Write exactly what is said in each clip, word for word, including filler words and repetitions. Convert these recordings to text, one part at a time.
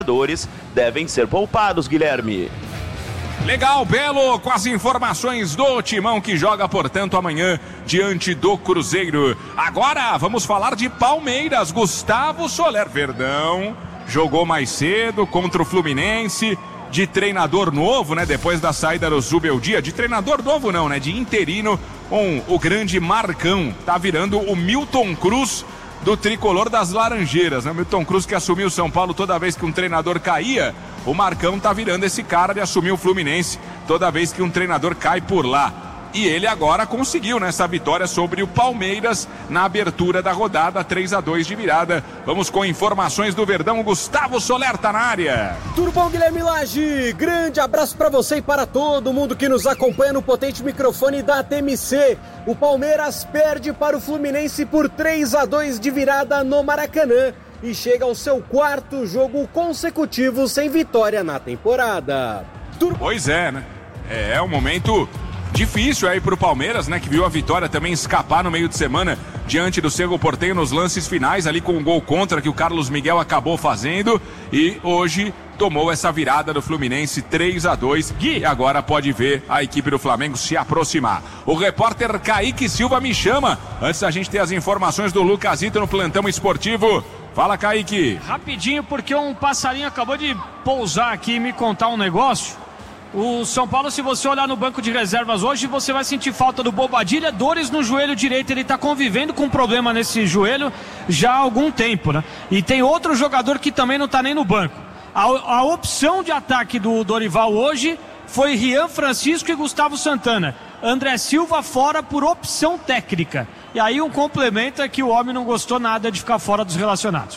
jogadores devem ser poupados, Guilherme. Legal, Belo, com as informações do Timão que joga, portanto, amanhã diante do Cruzeiro. Agora vamos falar de Palmeiras. Gustavo Soler, Verdão, jogou mais cedo contra o Fluminense, de treinador novo, né? Depois da saída do Zubeldia, de treinador novo não, né? De interino, com o grande Marcão. Tá virando o Milton Cruz do tricolor das Laranjeiras, né? Milton Cruz que assumiu o São Paulo toda vez que um treinador caía. O Marcão tá virando esse cara de assumir o Fluminense toda vez que um treinador cai por lá. E ele agora conseguiu nessa vitória sobre o Palmeiras na abertura da rodada, três a dois de virada. Vamos com informações do Verdão. O Gustavo Soler tá na área. Tudo bom, Guilherme Lage? Grande abraço para você e para todo mundo que nos acompanha no potente microfone da T M C. O Palmeiras perde para o Fluminense por três a dois de virada no Maracanã e chega ao seu quarto jogo consecutivo sem vitória na temporada. Tur... Pois é, né? É um momento difícil aí pro Palmeiras, né? Que viu a vitória também escapar no meio de semana diante do Cerro Porteño nos lances finais, ali com um gol contra que o Carlos Miguel acabou fazendo. E hoje tomou essa virada do Fluminense três a dois. E agora pode ver a equipe do Flamengo se aproximar. O repórter Kaique Silva me chama. Antes da gente ter as informações do Lucasito no plantão esportivo. Fala, Kaique. Rapidinho, porque um passarinho acabou de pousar aqui e me contar um negócio. O São Paulo, se você olhar no banco de reservas hoje, você vai sentir falta do Bobadilha, dores no joelho direito. Ele está convivendo com um problema nesse joelho já há algum tempo, né? E tem outro jogador que também não está nem no banco. A, a opção de ataque do Dorival hoje foi Rian Francisco e Gustavo Santana. André Silva fora por opção técnica. E aí um complemento é que o homem não gostou nada de ficar fora dos relacionados.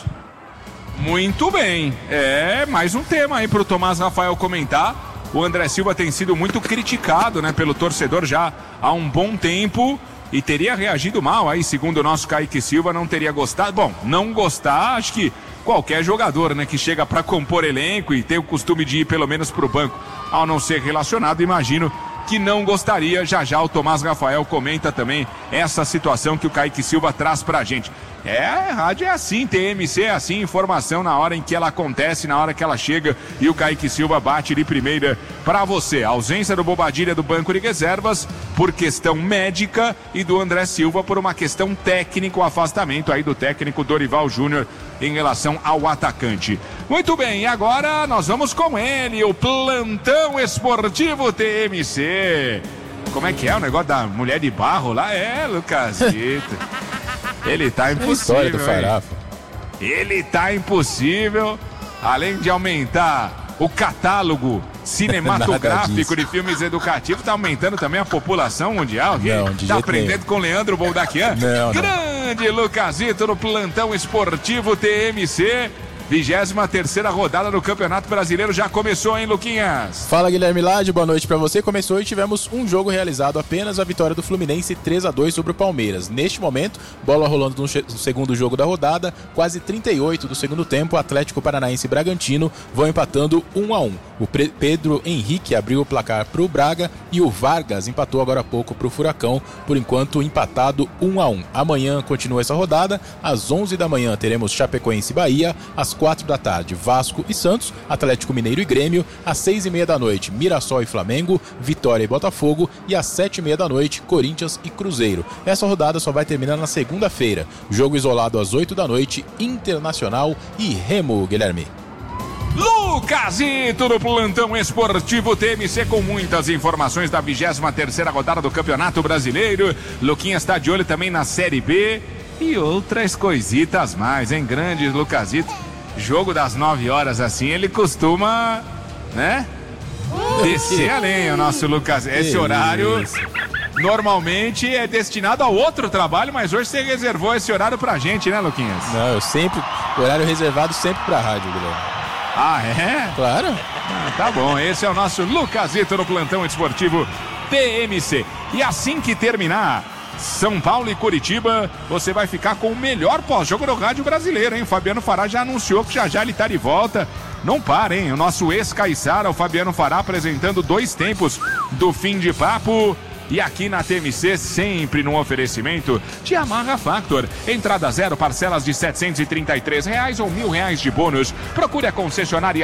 Muito bem. É mais um tema aí para o Tomás Rafael comentar. O André Silva tem sido muito criticado, né, pelo torcedor já há um bom tempo e teria reagido mal aí, segundo o nosso Kaique Silva, não teria gostado. Bom, não gostar, acho que qualquer jogador, né, que chega para compor elenco e tem o costume de ir pelo menos para o banco, ao não ser relacionado, imagino que não gostaria. Já já o Tomás Rafael comenta também essa situação que o Kaique Silva traz pra gente. É, rádio é assim, T M C é assim, informação na hora em que ela acontece, na hora que ela chega, e o Kaique Silva bate de primeira pra você. A ausência do Bobadilha do banco de reservas por questão médica e do André Silva por uma questão técnica, o afastamento aí do técnico Dorival Júnior em relação ao atacante. Muito bem, e agora nós vamos com ele, o plantão esportivo T M C. Como é que é o negócio da mulher de barro lá? É, Lucasito. Ele tá impossível, hein? Ele tá impossível, além de aumentar o catálogo cinematográfico de filmes educativos, tá aumentando também a população mundial. Não, de tá jeito aprendendo nenhum. com Leandro Boldaquian? Não, Grande não. Lucasito no plantão esportivo T M C. vigésima terceira rodada do Campeonato Brasileiro já começou, hein, Luquinhas? Fala, Guilherme Lage, boa noite pra você. Começou e tivemos um jogo realizado, apenas a vitória do Fluminense três a dois sobre o Palmeiras. Neste momento, bola rolando no, no segundo jogo da rodada, quase trinta e oito do segundo tempo, Atlético Paranaense e Bragantino vão empatando um a um. O Pre- Pedro Henrique abriu o placar pro Braga e o Vargas empatou agora há pouco pro Furacão, por enquanto empatado um a um. Amanhã continua essa rodada, às onze da manhã teremos Chapecoense e Bahia, às quatro da tarde, Vasco e Santos, Atlético Mineiro e Grêmio, às seis e meia da noite, Mirassol e Flamengo, Vitória e Botafogo, e às sete e meia da noite, Corinthians e Cruzeiro. Essa rodada só vai terminar na segunda-feira. Jogo isolado às oito da noite, Internacional e Remo, Guilherme. Lucasito no plantão esportivo T M C com muitas informações da vigésima terceira rodada do Campeonato Brasileiro. Luquinha está de olho também na Série B e outras coisitas mais, hein? Grande Lucasito. Jogo das nove horas assim, ele costuma, né? Descer a lenha, o nosso Lucas. Esse horário normalmente é destinado a outro trabalho, mas hoje você reservou esse horário pra gente, né, Luquinhas? Não, eu sempre, horário reservado sempre pra rádio, Guilherme. Ah, é? Claro. Ah, tá bom, esse é o nosso Lucasito no plantão esportivo T M C. E assim que terminar São Paulo e Curitiba, você vai ficar com o melhor pós-jogo do rádio brasileiro, hein? O Fabiano Fará já anunciou que já já ele tá de volta. Não para, hein? O nosso ex-Caiçara, o Fabiano Fará, apresentando dois tempos do Fim de Papo. E aqui na T M C, sempre no oferecimento de Yamaha Factor. Entrada zero, parcelas de setecentos e trinta e três reais ou mil reais de bônus. Procure a concessionária